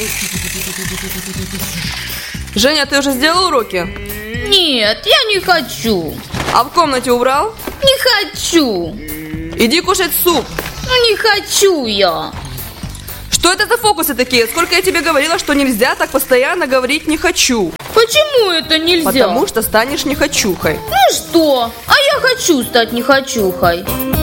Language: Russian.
Женя, ты уже сделал уроки? Нет, я не хочу. А в комнате убрал? Не хочу. Иди кушать суп. Ну не хочу я. Что это за фокусы такие? Сколько я тебе говорила, что нельзя так постоянно говорить «не хочу». Почему это нельзя? Потому что станешь нехочухой. Ну что? А я хочу стать нехочухой.